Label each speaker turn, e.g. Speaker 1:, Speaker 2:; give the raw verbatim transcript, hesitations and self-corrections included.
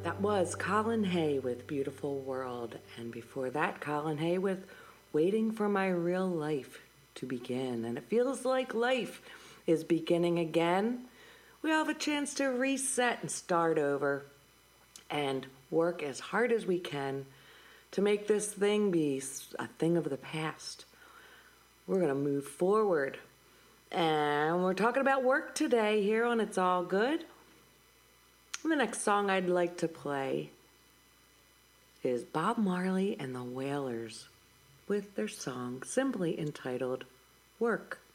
Speaker 1: That was Colin Hay with Beautiful World. And before that, Colin Hay with Waiting for My Real Life to Begin. And it feels like life is beginning again. We have a chance to reset and start over and work as hard as we can to make this thing be a thing of the past. We're going to move forward. And we're talking about work today here on It's All Good. The next song I'd like to play is Bob Marley and the Wailers with their song simply entitled Work.